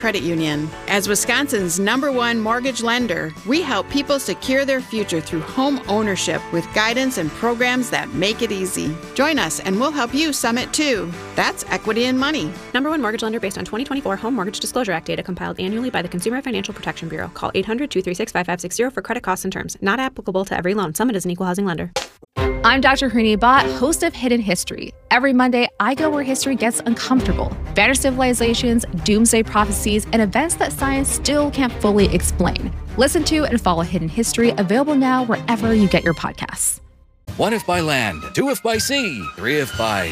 Credit Union. As Wisconsin's #1 mortgage lender, we help people secure their future through home ownership with guidance and programs that make it easy. Join us and we'll help you summit too. That's equity in money. #1 mortgage lender based on 2024 Home Mortgage Disclosure Act data compiled annually by the Consumer Financial Protection Bureau. Call 800-236-5560 for credit costs and terms. Not applicable to every loan. Summit is an equal housing lender. I'm Dr. Hrini Bhatt, host of Hidden History. Every Monday, I go where history gets uncomfortable. Vanished civilizations, doomsday prophecies, and events that science still can't fully explain. Listen to and follow Hidden History, available now wherever you get your podcasts. 1 if by land, 2 if by sea, 3 if by